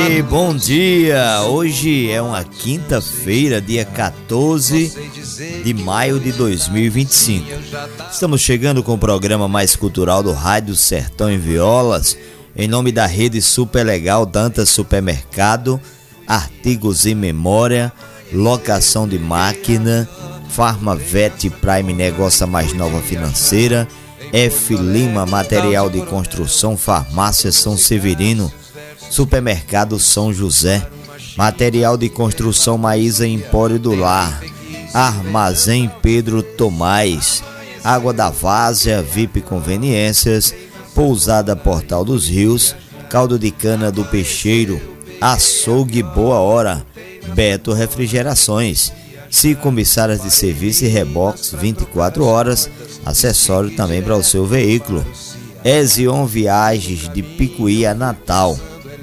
aí, bom dia! Hoje é uma quinta-feira, dia 14 de maio de 2025. Estamos chegando com o programa mais cultural do Rádio Sertão em Violas, em nome da rede Super Legal Dantas Supermercado, Artigos em Memória, Locação de Máquina, Farmavet Prime Negócio Mais Nova Financeira, F. Lima Material de Construção, Farmácia São Severino, Supermercado São José, Material de Construção Maísa Empório do Lar, Armazém Pedro Tomás, Água da Várzea, VIP Conveniências, Pousada Portal dos Rios, Caldo de Cana do Peixeiro, Açougue Boa Hora, Beto Refrigerações, Comissárias de Serviço e Rebox 24 horas, acessório também para o seu veículo. Ezion Viagens de Picuí a Natal.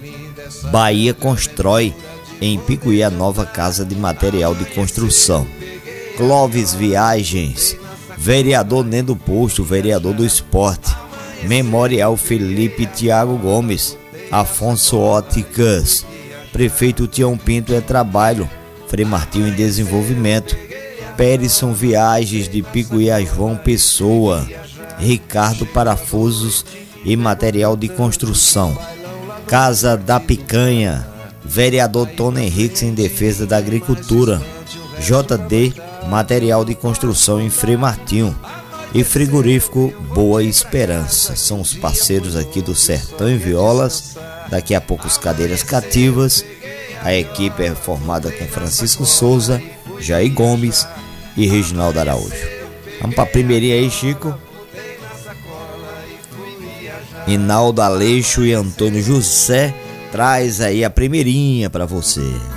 Bahia Constrói, em Picuí a nova casa de material de construção. Clóvis Viagens, Vereador Nendo Posto, vereador do esporte. Memorial Felipe Tiago Gomes, Afonso Óticas, Prefeito Tião Pinto é Trabalho, Frei Martinho em Desenvolvimento, Perisson Viagens de Picuí a João Pessoa, Ricardo Parafusos e Material de Construção, Casa da Picanha, Vereador Tony Henriques em Defesa da Agricultura, JD Material de Construção em Frei Martinho e Frigorífico Boa Esperança. São os parceiros aqui do Sertão em Violas. Daqui a pouco as cadeiras cativas. A equipe é formada com Francisco Souza, Jair Gomes e Reginaldo Araújo. Vamos para a primeirinha aí, Chico. Inaldo Aleixo e Antônio José traz aí a primeirinha para você.